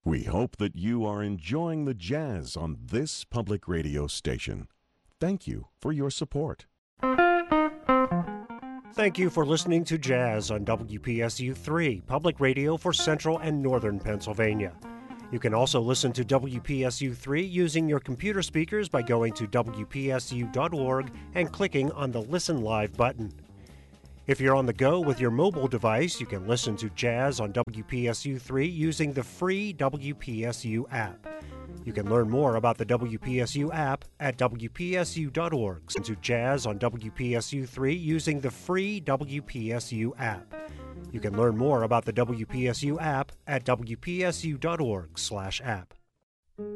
We hope that you are enjoying the jazz on this public radio station. Thank you for your support. Thank you for listening to Jazz on WPSU 3, public radio for Central and Northern Pennsylvania. You can also listen to WPSU 3 using your computer speakers by going to WPSU.org and clicking on the Listen Live button. If you're on the go with your mobile device, you can listen to Jazz on WPSU 3 using the free WPSU app. You can learn more about the WPSU app at WPSU.org. Listen to Jazz on WPSU 3 using the free WPSU app. You can learn more about the WPSU app at WPSU.org/app.